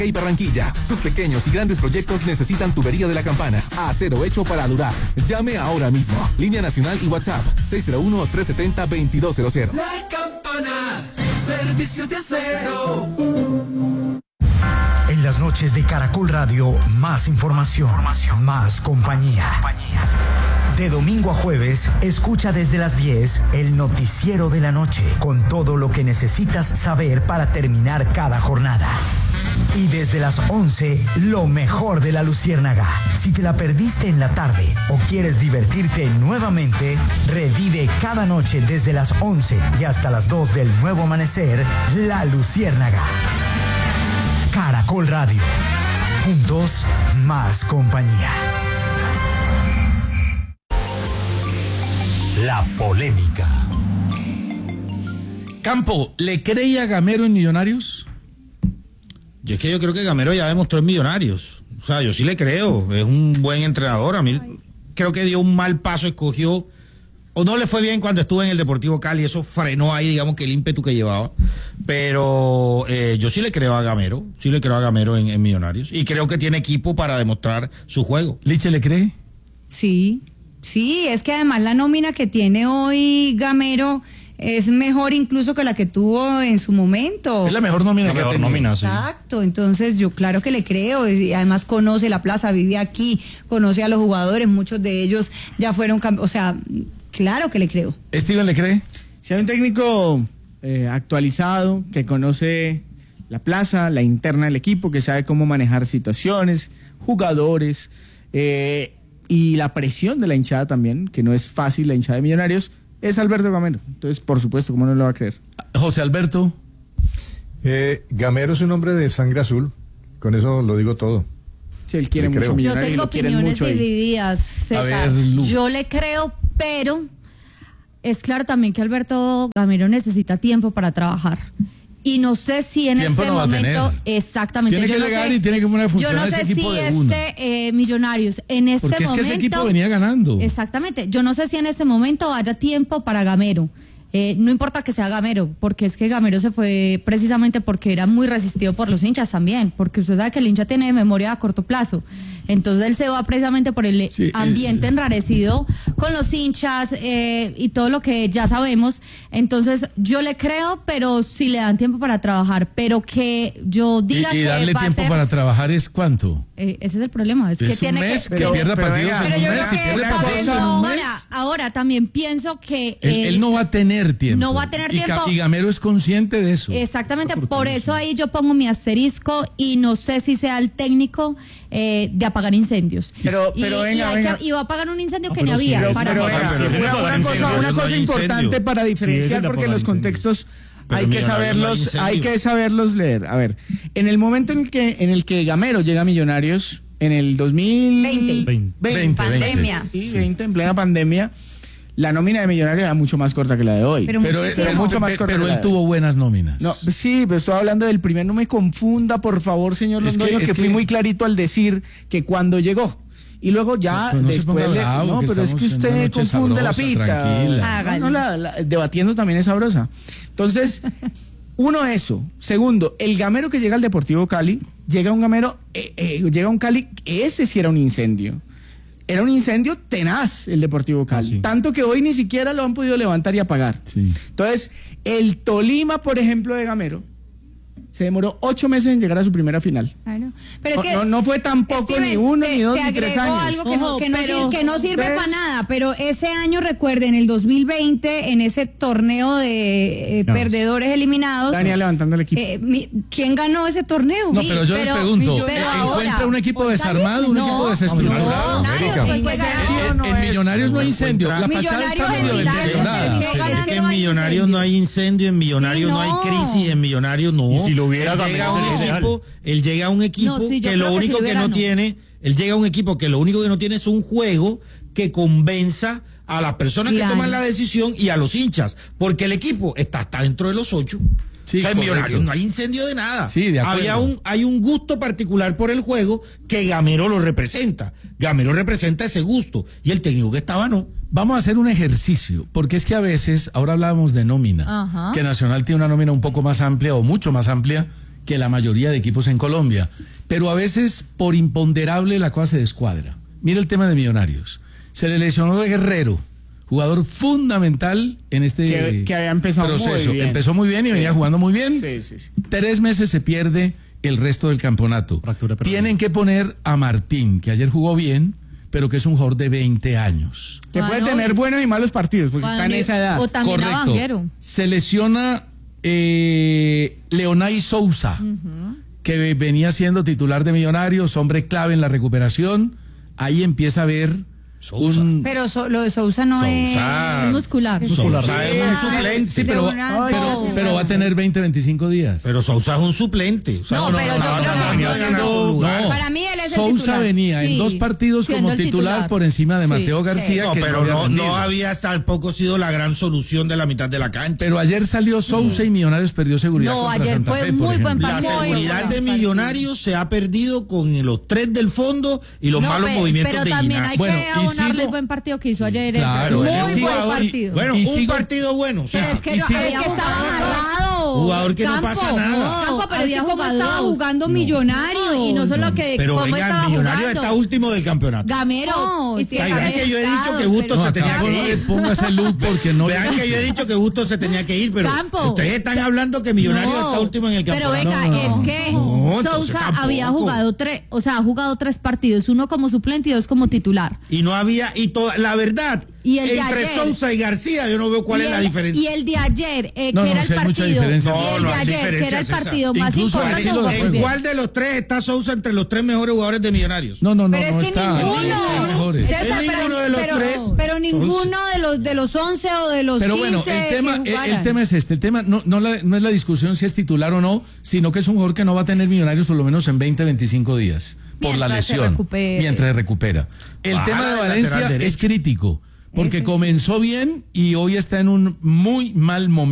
y Barranquilla. Sus pequeños y grandes proyectos necesitan tubería de la campana. Acero hecho para durar. Llame ahora mismo. Línea nacional y WhatsApp 601-370-2200. La Campana, servicio de acero. En las noches de Caracol Radio, más información, más compañía. De domingo a jueves, escucha desde las 10 el noticiero de la noche, con todo lo que necesitas saber para terminar cada jornada. Y desde las 11, lo mejor de la Luciérnaga. Si te la perdiste en la tarde o quieres divertirte nuevamente, revive cada noche desde las 11 y hasta las 2 del nuevo amanecer, La Luciérnaga. Caracol Radio. Juntos, más compañía. La polémica. Campo, ¿le cree a Gamero en Millonarios? Yo creo que Gamero ya demostró en Millonarios. O sea, yo sí le creo. Es un buen entrenador. A mí creo que dio un mal paso, escogió, o no le fue bien cuando estuvo en el Deportivo Cali. Eso frenó ahí, digamos, que el ímpetu que llevaba. Pero yo sí le creo a Gamero. Sí le creo a Gamero en Millonarios. Y creo que tiene equipo para demostrar su juego. ¿Liche le cree? Sí, es que además la nómina que tiene hoy Gamero es mejor incluso que la que tuvo en su momento. Es la mejor nómina que ha tenido. Sí. Exacto, entonces yo claro que le creo, y además conoce la plaza, vive aquí, conoce a los jugadores, muchos de ellos ya fueron, o sea, claro que le creo. ¿Steven le cree? Si hay un técnico actualizado, que conoce la plaza, la interna del equipo, que sabe cómo manejar situaciones, jugadores, y la presión de la hinchada también, que no es fácil la hinchada de Millonarios, es Alberto Gamero. Entonces, por supuesto, ¿cómo no lo va a creer? José Alberto. Gamero es un hombre de sangre azul, con eso lo digo todo. Sí, él quiere mucho Millonarios. Yo tengo opiniones divididas, César. Yo le creo, pero es claro también que Alberto Gamero necesita tiempo para trabajar. Y no sé si en tiempo este no momento, exactamente. Tiene que llegar y tiene que poner a funcionar ese equipo de uno. Yo no sé si Millonarios en este porque momento. Porque es que ese equipo venía ganando. Exactamente. Yo no sé si en este momento haya tiempo para Gamero. No importa que sea Gamero, porque es que Gamero se fue precisamente porque era muy resistido por los hinchas también, porque usted sabe que el hincha tiene memoria a corto plazo. Entonces él se va precisamente por el ambiente enrarecido con los hinchas y todo lo que ya sabemos. Entonces yo le creo, pero si le dan tiempo para trabajar, pero que yo diga y que darle va tiempo a ser, para trabajar es ¿cuánto? Ese es el problema, es que tiene un mes que pierda partidos en un mes, si pierde partidos en un mes. Ahora también pienso que él no va a tener tiempo. No va a tener tiempo. Y Gamero es consciente de eso. Exactamente, por eso ahí yo pongo mi asterisco y no sé si sea el técnico de apagar incendios. Pero venga. Y va a apagar un incendio que ni había. Una cosa importante para diferenciar, porque los contextos hay que saberlos leer. A ver, en el momento en el que Gamero llega a Millonarios, en el 2020, pandemia. Sí, 20, en plena pandemia, la nómina de Millonarios era mucho más corta que la de hoy. Pero él tuvo buenas nóminas. No, sí, pero estoy hablando del primer. No me confunda, por favor, señor Londoño, que fui muy clarito al decir que cuando llegó. Y luego ya después pero es que usted confunde la pita. Debatiendo también es sabrosa. Entonces, uno, eso. Segundo, el Gamero que llega al Deportivo Cali, llega un Cali, ese sí era un incendio. Era un incendio tenaz el Deportivo Cali. Tanto que hoy ni siquiera lo han podido levantar y apagar. Sí. Entonces, el Tolima, por ejemplo, de Gamero, se demoró 8 meses en llegar a su primera final. Claro. Pero es que no fue tampoco ni 1, ni 2, ni 3 años. Algo que no sirve para nada, pero ese año, recuerden, el 2020, en ese torneo de perdedores eliminados. Daniel levantando el equipo. ¿Quién ganó ese torneo? No, pero yo les pregunto, ¿encuentra un equipo desarmado, un equipo desestructurado? En Millonarios no hay incendio. La fachada está medio deteriorada. Es que en Millonarios no hay incendio, en Millonarios no hay crisis, en Millonarios no. Él llega a un equipo que lo único que no tiene, es un juego que convenza a las personas que toman la decisión y a los hinchas, porque el equipo está dentro de los 8. Sí, o sea, en Millonarios no hay incendio de nada. Sí, de acuerdo. Hay un gusto particular por el juego que Gamero lo representa. Gamero representa ese gusto y el técnico que estaba no. Vamos a hacer un ejercicio, porque es que a veces, ahora hablábamos de nómina, que Nacional tiene una nómina un poco más amplia o mucho más amplia que la mayoría de equipos en Colombia, pero a veces por imponderable la cosa se descuadra. Mira el tema de Millonarios. Se le lesionó de Guerrero, jugador fundamental en este que había empezado proceso. Muy bien. Empezó muy bien y venía jugando muy bien. Sí. 3 meses se pierde el resto del campeonato. Tienen que poner a Martín, que ayer jugó bien, pero que es un jugador de 20 años. Que puede tener buenos y malos partidos, porque está en esa edad. O también correcto. Se lesiona Leonay Sousa, que venía siendo titular de Millonarios, hombre clave en la recuperación. Ahí empieza a ver pero lo de Sousa no es muscular. Sousa es un suplente. Sí, pero va a tener 20-25 días. Pero Sousa es un suplente. O sea, para mí él es el Sousa titular. venía en 2 partidos como titular por encima de Mateo García. No, pero no había tampoco sido la gran solución de la mitad de la cancha. Pero ayer salió Sousa y Millonarios perdió seguridad contra ayer Santa fue Fe, muy buen La seguridad de Millonarios se ha perdido con los 3 del fondo y los malos movimientos de Ginás. Pero también hay que abonarle el buen partido que hizo ayer. Claro, muy buen partido. Bueno, un partido bueno. O sea, es que estaba agarrado. Jugador que no pasa nada. Campo, pero es que cómo estaba jugando Millonarios. Y no solo que pero cómo venga, estaba Millonarios jugando. está último del campeonato. Gamero. Es que vean que yo he dicho que Bustos se tenía que ir. Póngase luz porque no. Vean que yo he dicho que Bustos se tenía que ir, pero ustedes están hablando que Millonarios está último en el campeonato. Pero venga, es que Sousa había jugado 3, ha jugado 3 partidos, 1 como suplente y 2 como titular. Y no había, la verdad, entre Sousa y García yo no veo cuál es la diferencia. Y el de ayer, que era el partido. Que era el partido más importante. ¿En cuál de los 3 está Sousa entre los 3 mejores jugadores de Millonarios? No pero es que está. ninguno. César, ninguno de los 3. Pero ninguno de los 11 o de los 15. Pero bueno, el tema es este. El tema no es la discusión si es titular o no, sino que es un jugador que no va a tener Millonarios por lo menos en 20-25 días por la lesión. Mientras se recupera. El tema de Valencia es crítico, porque comenzó bien y hoy está en un muy mal momento.